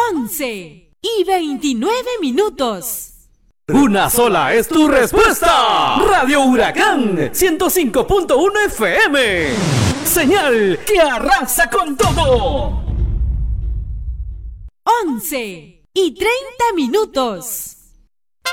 11:29. Una sola es tu respuesta. Radio Huracán 105.1 FM. Señal que arrasa con todo. 11:30.